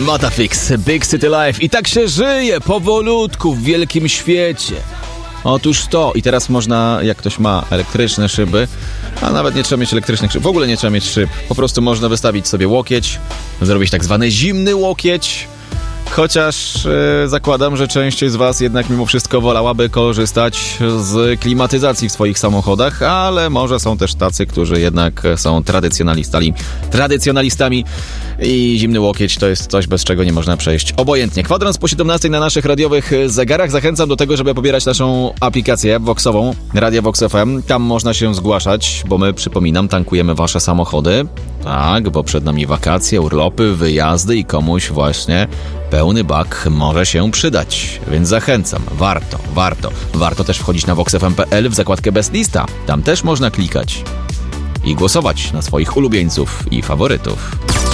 Matafix, Big City Life. I tak się żyje powolutku w wielkim świecie. Otóż to. I teraz można, jak ktoś ma elektryczne szyby, a nawet nie trzeba mieć elektrycznych szyb, w ogóle nie trzeba mieć szyb. Po prostu można wystawić sobie łokieć, zrobić tak zwany zimny łokieć. Chociaż zakładam, że część z was jednak mimo wszystko wolałaby korzystać z klimatyzacji w swoich samochodach, ale może są też tacy, którzy jednak są tradycjonalistami i zimny łokieć to jest coś, bez czego nie można przejść obojętnie. Kwadrans po 17 na naszych radiowych zegarach. Zachęcam do tego, żeby pobierać naszą aplikację Voxową, Radia Vox FM. Tam można się zgłaszać, bo my, przypominam, tankujemy wasze samochody. Tak, bo przed nami wakacje, urlopy, wyjazdy i komuś właśnie pełny bak może się przydać. Więc zachęcam, warto też wchodzić na voxfm.pl w zakładkę Best Lista. Tam też można klikać i głosować na swoich ulubieńców i faworytów.